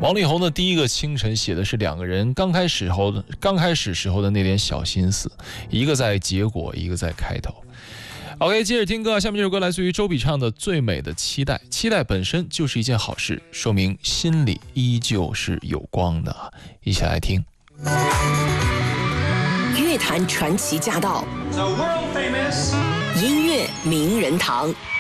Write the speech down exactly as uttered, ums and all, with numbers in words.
王力宏的第一个清晨写的是两个人刚开始后的刚开始时候的那点小心思，一个在结果，一个在开头。OK， 接着听歌，下面这首歌来自于周笔畅的《最美的期待》。期待本身就是一件好事，说明心里依旧是有光的。一起来听。 乐坛传奇驾到，音乐名人堂。